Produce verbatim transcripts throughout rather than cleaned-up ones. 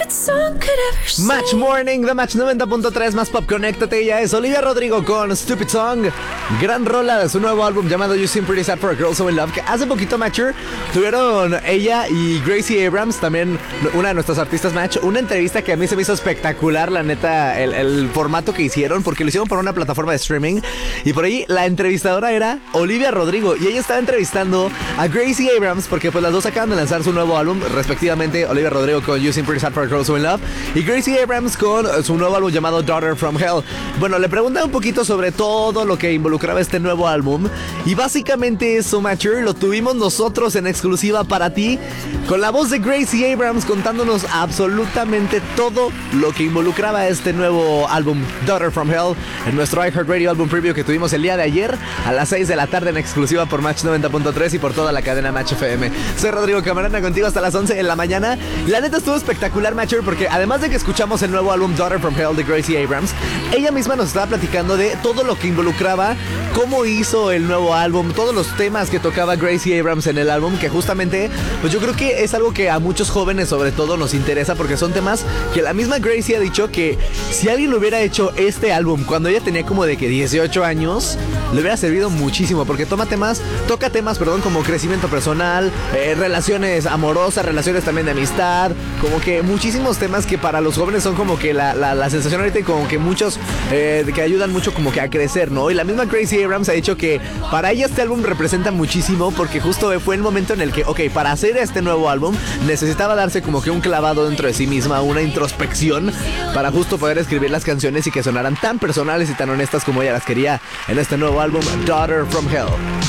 Match Morning de Match noventa punto tres más pop, conéctate. Ella es Olivia Rodrigo con Stupid Song, gran rola de su nuevo álbum llamado You Seem Pretty Sad for a Girl So In Love, que hace poquito Matcher tuvieron ella y Gracie Abrams, también una de nuestras artistas Match, una entrevista que a mí se me hizo espectacular, la neta, el, el formato que hicieron, porque lo hicieron por una plataforma de streaming y por ahí la entrevistadora era Olivia Rodrigo y ella estaba entrevistando a Gracie Abrams porque pues las dos acaban de lanzar su nuevo álbum, respectivamente Olivia Rodrigo con You Seem Pretty Sad for a Girl So In Love y Gracie Abrams con su nuevo álbum llamado Daughter From Hell. Bueno, le pregunté un poquito sobre todo lo que involucraba este nuevo álbum y básicamente eso, Matcher, lo tuvimos nosotros en exclusiva para ti con la voz de Gracie Abrams contándonos absolutamente todo lo que involucraba este nuevo álbum Daughter From Hell en nuestro iHeartRadio Album Preview que tuvimos el día de ayer a las seis de la tarde en exclusiva por Match noventa punto tres y por toda la cadena Match F M. Soy Rodrigo Camarena contigo hasta las once de la mañana. La neta estuvo espectacular, Matcher, porque además de que escuchamos el nuevo álbum Daughter From Hell de Gracie Abrams, ella misma nos estaba platicando de todo lo que involucraba, cómo hizo el nuevo álbum, todos los temas que tocaba Gracie Abrams en el álbum, que justamente, pues yo creo que es algo que a muchos jóvenes sobre todo nos interesa, porque son temas que la misma Gracie ha dicho que si alguien lo hubiera hecho este álbum cuando ella tenía como de que dieciocho años, le hubiera servido muchísimo, porque toma temas, toca temas, perdón, como crecimiento personal, eh, relaciones amorosas, relaciones también de amistad, como que muchísimos temas que para los jóvenes son como que la, la, la sensación ahorita y como que muchos eh, que ayudan mucho como que a crecer, ¿no? Y la misma Gracie Abrams ha dicho que para ella este álbum representa muchísimo porque justo fue el momento en el que, ok, para hacer este nuevo álbum necesitaba darse como que un clavado dentro de sí misma, una introspección para justo poder escribir las canciones y que sonaran tan personales y tan honestas como ella las quería en este nuevo álbum Daughter From Hell.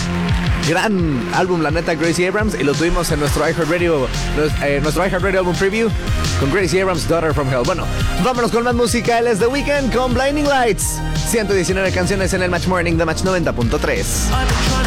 Gran álbum, la neta, Gracie Abrams, y lo tuvimos en nuestro iHeartRadio, eh, nuestro iHeartRadio Album Preview con Gracie Abrams, Daughter From Hell. Bueno, vámonos con más música. Él es The Weeknd con Blinding Lights. ciento diecinueve canciones en el Match Morning de Match noventa punto tres.